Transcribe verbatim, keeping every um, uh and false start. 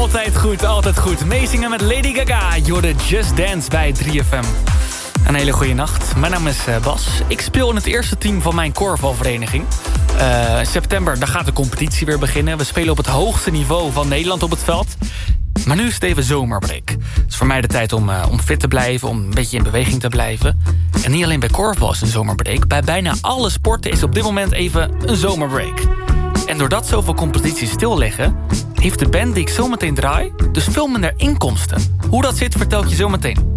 Altijd goed, altijd goed. Meezingen met Lady Gaga. Jorde Just Dance bij drie F M. Een hele goede nacht. Mijn naam is Bas. Ik speel in het eerste team van mijn korfbalvereniging. Uh, september, daar gaat de competitie weer beginnen. We spelen op het hoogste niveau van Nederland op het veld. Maar nu is het even zomerbreak. Het is voor mij de tijd om, uh, om fit te blijven, om een beetje in beweging te blijven. En niet alleen bij korfbal is een zomerbreak. Bij bijna alle sporten is op dit moment even een zomerbreak. En doordat zoveel competities stilleggen, heeft de band die ik zometeen draai dus veel minder inkomsten. Hoe dat zit, vertel ik je zometeen.